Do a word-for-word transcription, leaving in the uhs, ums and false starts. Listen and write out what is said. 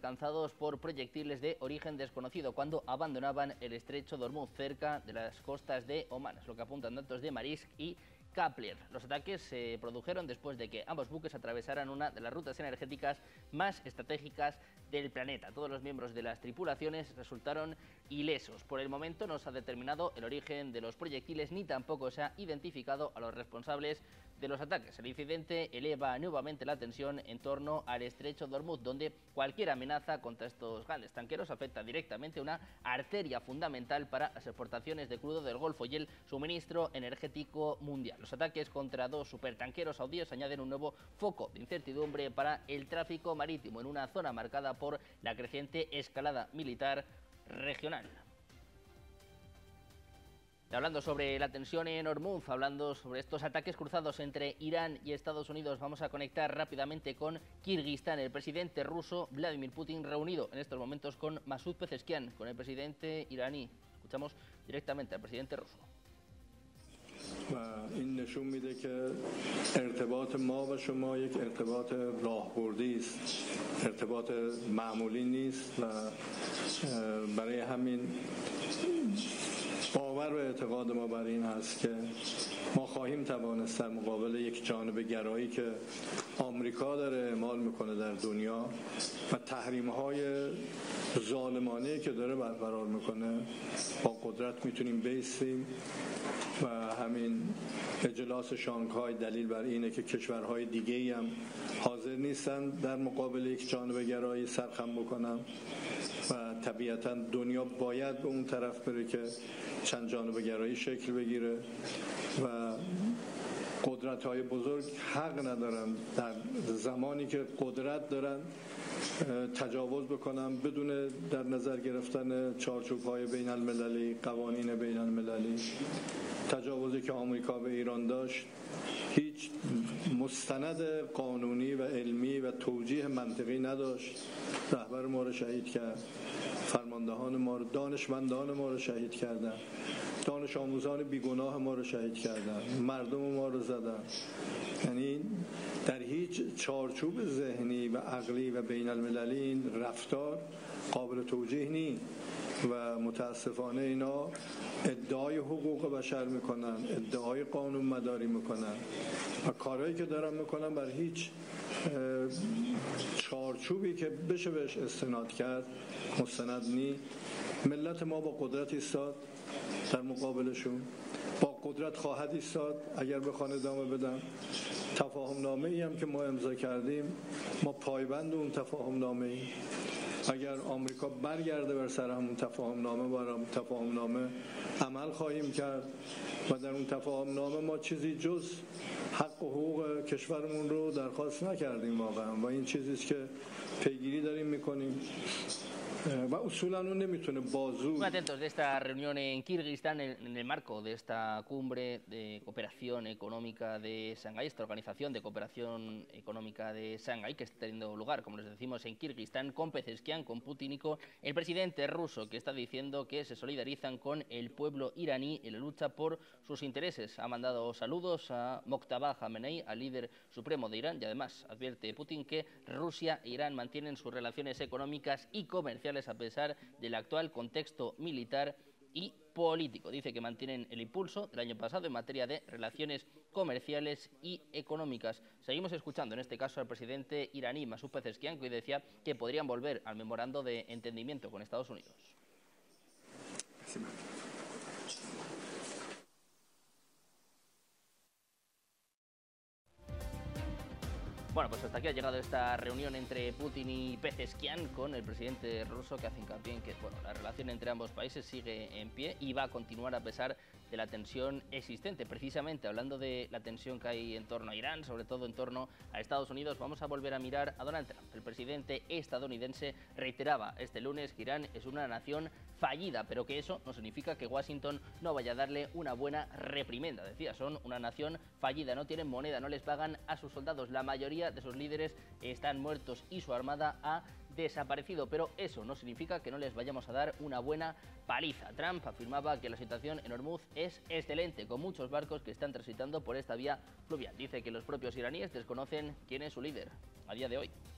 alcanzados por proyectiles de origen desconocido cuando abandonaban el estrecho de Hormuz cerca de las costas de Omán, es lo que apuntan datos de Maersk y Kepler. Los ataques se produjeron después de que ambos buques atravesaran una de las rutas energéticas más estratégicas del planeta. Todos los miembros de las tripulaciones resultaron ilesos. Por el momento no se ha determinado el origen de los proyectiles ni tampoco se ha identificado a los responsables de los ataques. El incidente eleva nuevamente la tensión en torno al estrecho de Hormuz, donde cualquier amenaza contra estos grandes tanqueros afecta directamente a una arteria fundamental para las exportaciones de crudo del Golfo y el suministro energético mundial. Los ataques contra dos supertanqueros saudíes añaden un nuevo foco de incertidumbre para el tráfico marítimo en una zona marcada por la creciente escalada militar regional. Hablando sobre la tensión en Hormuz, hablando sobre estos ataques cruzados entre Irán y Estados Unidos, vamos a conectar rápidamente con Kirguistán. El presidente ruso Vladimir Putin reunido en estos momentos con Masoud Pezeshkian, con el presidente iraní. Escuchamos directamente al presidente ruso. و این نشون میده که ارتباط ما و شما یک ارتباط راهبردی است، ارتباط معمولی نیست و برای همین باور و اعتقاد ما بر این هست که ما خواهیم توانست در مقابل یک جانب گرایی که آمریکا داره اعمال میکنه در دنیا و تحریم‌های ظالمانه‌ای که داره برقرار میکنه با قدرت میتونیم بایستیم و همین اجلاس شانگهای دلیل بر اینه که کشورهای دیگه‌ای هم حاضر نیستن در مقابل یک جانب گرایی سرخم بکنن و طبیعتاً دنیا باید به اون طرف بره که چند جانب گرایی شکل بگیره و قدرت‌های بزرگ حق ندارن در زمانی که قدرت دارن تجاوز بکنن بدون در نظر گرفتن چارچوب‌های بین المللی، قوانین بین المللی. تجاوزی که آمریکا به ایران داشت هیچ مستند قانونی و علمی و توجیه منطقی نداشت. رهبر ما رو شهید کرد، فرماندهان ما رو، دانشمندان ما رو شهید کردن، دانش آموزان بیگناه ما رو شهید کردن، مردم ما رو زدن. یعنی در هیچ چارچوب ذهنی و عقلی و بین المللی این رفتار قابل توجیه نیست و متاسفانه اینا ادعای حقوق بشر میکنن، ادعای قانون مداری میکنن و کارهایی که دارن میکنن بر هیچ چارچوبی که بشه بهش استناد کرد مستند نی. ملت ما با قدرت ایستاد در مقابلشون، با قدرت خواهد ایستاد اگر بخوان ادامه بدن. تفاهم نامه ای هم که ما امضا کردیم ما پایبند اون تفاهم نامه ای. اگر آمریکا برگرده بر سر همون تفاهم نامه برام تفاهم نامه عمل خواهیم کرد و در اون تفاهم نامه ما چیزی جز حق و حقوق کشورمون رو درخواست نکردیم واقعا و این چیزی است که پیگیری داریم میکنیم. Muy atentos de esta reunión en Kirguistán en el marco de esta cumbre de cooperación económica de Shanghái, esta organización de cooperación económica de Shanghái que está teniendo lugar, como les decimos, en Kirguistán, con Pezeshkian, con Putin y con el presidente ruso, que está diciendo que se solidarizan con el pueblo iraní en la lucha por sus intereses. Ha mandado saludos a Mojtaba Khamenei, al líder supremo de Irán, y además advierte Putin que Rusia e Irán mantienen sus relaciones económicas y comerciales a pesar del actual contexto militar y político. Dice que mantienen el impulso del año pasado en materia de relaciones comerciales y económicas. Seguimos escuchando en este caso al presidente iraní Masoud Pezeshkian, que hoy decía que podrían volver al memorando de entendimiento con Estados Unidos. Bueno, pues hasta aquí ha llegado esta reunión entre Putin y Pezeshkian con el presidente ruso, que hace hincapié en que bueno, la relación entre ambos países sigue en pie y va a continuar a pesar de la tensión existente. Precisamente hablando de la tensión que hay en torno a Irán, sobre todo en torno a Estados Unidos, vamos a volver a mirar a Donald Trump. El presidente estadounidense reiteraba este lunes que Irán es una nación fallida, pero que eso no significa que Washington no vaya a darle una buena reprimenda. Decía, son una nación fallida, no tienen moneda, no les pagan a sus soldados, la mayoría de sus líderes están muertos y su armada ha desaparecido, pero eso no significa que no les vayamos a dar una buena paliza. Trump afirmaba que la situación en Hormuz es excelente, con muchos barcos que están transitando por esta vía fluvial. Dice que los propios iraníes desconocen quién es su líder a día de hoy.